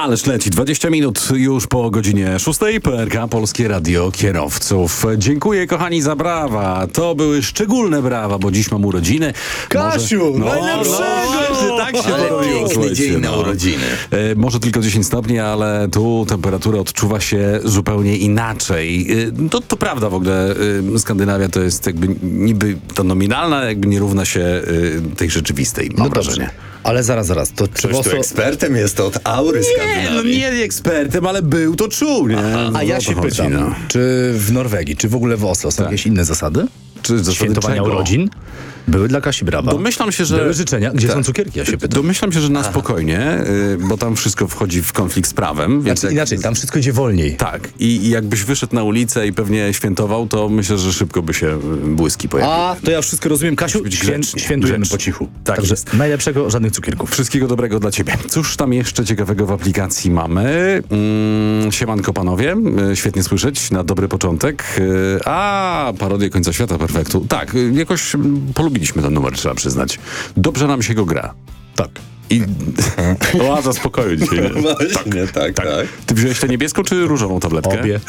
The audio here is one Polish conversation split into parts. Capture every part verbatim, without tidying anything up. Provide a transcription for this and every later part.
Ależ leci dwadzieścia minut już po godzinie szóstej. P R K, Polskie Radio Kierowców. Dziękuję, kochani, za brawa. To były szczególne brawa, bo dziś mam urodziny. Kasiu, może... najlepszego! No, tak się Ale porobiło, piękny słuchajcie, dzień na no. urodziny. E, może tylko dziesięć stopni, ale tu temperatura odczuwa się zupełnie inaczej. E, to, to prawda w ogóle. E, Skandynawia to jest jakby niby to nominalna, jakby nie równa się e, tej rzeczywistej, mam No wrażenie. dobrze, ale zaraz, zaraz. To czy Ktoś tu Woso... ekspertem jest od aury Nie, no Skandynawii. nie ekspertem, ale był, to czuł, nie? A ja O to się chodzi, pytam, no. czy w Norwegii, czy w ogóle w Oslo są Tak. jakieś inne zasady? Czy zasady Świętowania czego? urodzin były dla Kasi Brawa. Domyślam się, że... Były życzenia. Gdzie Tak. są cukierki, ja się pytam. Domyślam się, że na spokojnie, y, bo tam wszystko wchodzi w konflikt z prawem. Więc Znaczy, jak- inaczej, tam wszystko idzie wolniej. Tak. I, I jakbyś wyszedł na ulicę i pewnie świętował, to myślę, że szybko by się y, błyski pojawiły. A, to ja wszystko rozumiem. Kasiu, być świę... grzecznie, świętujemy grzecznie. po cichu. Tak Także jest. najlepszego, żadnych cukierków. Wszystkiego dobrego dla ciebie. Cóż tam jeszcze ciekawego w aplikacji mamy? Mm, siemanko panowie, y, świetnie słyszeć, na dobry początek. Y, a, parodię końca świata, perfektu. Tak, y, jakoś mm, polubiliśmy ten numer, trzeba przyznać. Dobrze nam się go gra. Tak. I oaza spokoju dzisiaj. nie? Właśnie, tak, tak. Ty wziąłeś tę niebieską czy różową tabletkę? Obie.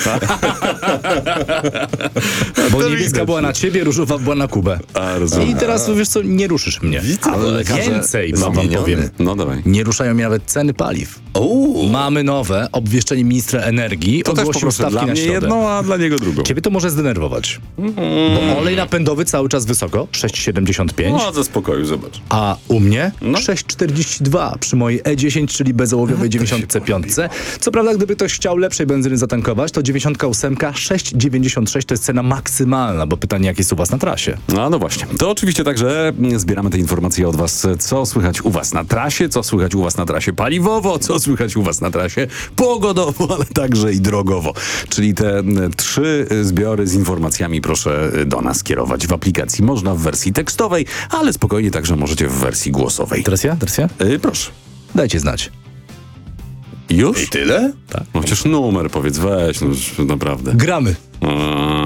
Bo To niebieska widać. była na ciebie, różowa była na Kubę. A, rozumiem. I teraz, wiesz co, nie ruszysz mnie. Ale lekarze- Więcej wam Zmieniony. powiem. No dawaj. Nie ruszają mnie nawet ceny paliw. Uuu, Mamy nowe, obwieszczenie ministra energii, To też ogłosił poproszę, stawki dla na mnie środę. jedną, a dla niego drugą. Ciebie to może zdenerwować. Bo olej napędowy cały czas wysoko, sześć siedemdziesiąt pięć, Oaza spokoju, zobacz. a u mnie No. sześć czterdzieści dwa przy mojej E dziesięć, czyli bezołowiowej dziewięćdziesiąt pięć. Co prawda, gdyby ktoś chciał lepszej benzyny zatankować, to dziewięćdziesiąt osiem sześć dziewięćdziesiąt sześć to jest cena maksymalna, bo pytanie, jak jest u was na trasie. No, no właśnie. To oczywiście także zbieramy te informacje od was, co słychać u was na trasie, co słychać u was na trasie paliwowo, co słychać u was na trasie pogodowo, ale także i drogowo. Czyli te m, trzy zbiory z informacjami proszę do nas kierować w aplikacji. Można w wersji tekstowej, ale spokojnie także możecie w wersji głosowej. Teraz ja? Teraz ja? Yy, proszę. Dajcie znać. Już? i tyle? No przecież numer powiedz, weź, no już naprawdę. Gramy. Eee.